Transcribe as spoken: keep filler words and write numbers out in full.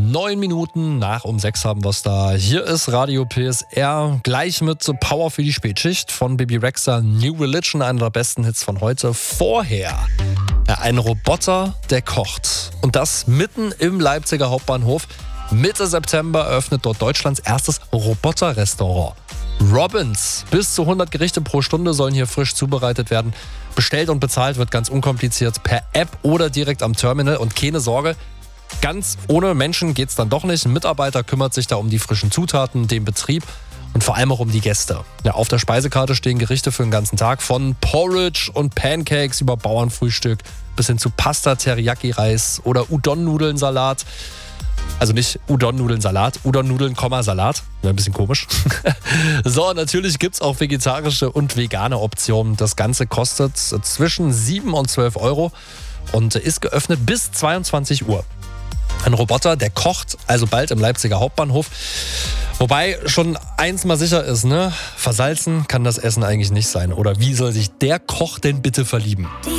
Neun Minuten nach um sechs haben wir es da. Hier ist Radio P S R, gleich mit Power für die Spätschicht von Bibi Rexha, New Religion, einer der besten Hits von heute. Vorher ein Roboter, der kocht. Und das mitten im Leipziger Hauptbahnhof. Mitte September eröffnet dort Deutschlands erstes Roboterrestaurant. Robins. Bis zu hundert Gerichte pro Stunde sollen hier frisch zubereitet werden. Bestellt und bezahlt wird ganz unkompliziert per App oder direkt am Terminal. Und keine Sorge, ganz ohne Menschen geht's dann doch nicht. Ein Mitarbeiter kümmert sich da um die frischen Zutaten, den Betrieb und vor allem auch um die Gäste. Ja, auf der Speisekarte stehen Gerichte für den ganzen Tag. Von Porridge und Pancakes über Bauernfrühstück bis hin zu Pasta, Teriyaki-Reis oder Udon-Nudeln-Salat. Also nicht Udon-Nudeln-Salat, Udon-Nudeln, Salat. Wäre ein bisschen komisch. So, natürlich gibt es auch vegetarische und vegane Optionen. Das Ganze kostet zwischen sieben und zwölf Euro und ist geöffnet bis zweiundzwanzig Uhr. Ein Roboter, der kocht also bald im Leipziger Hauptbahnhof. Wobei schon eins mal sicher ist, ne? Versalzen kann das Essen eigentlich nicht sein. Oder wie soll sich der Koch denn bitte verlieben?